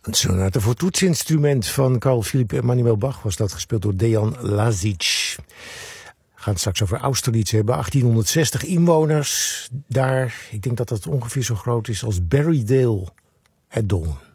Een sonate voor toetsinstrument van Carl Philipp Emanuel Bach was dat, gespeeld door Dejan Lazic. We gaan het straks over Austerlitz hebben. 1860 inwoners daar. Ik denk dat dat ongeveer zo groot is als Berrydale at dawn.